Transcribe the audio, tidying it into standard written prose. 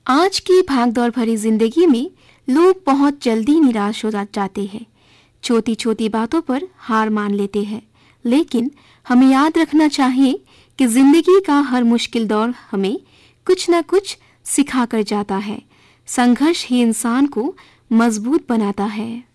आज की भागदौड़ भरी जिंदगी में लोग बहुत जल्दी निराश हो जाते हैं, छोटी छोटी बातों पर हार मान लेते हैं। लेकिन हमें याद रखना चाहिए कि जिंदगी का हर मुश्किल दौर हमें कुछ न कुछ सिखा कर जाता है। संघर्ष ही इंसान को मजबूत बनाता है।